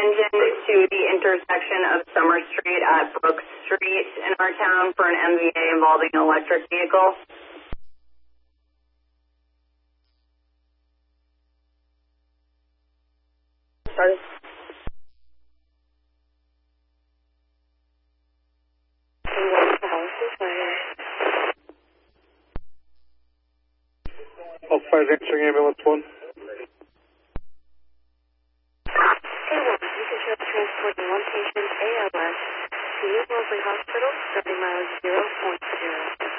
engine to the intersection of Summer Street at Brook Street in our town for an MVA involving an electric vehicle. Started. All fires answering ambulance 1.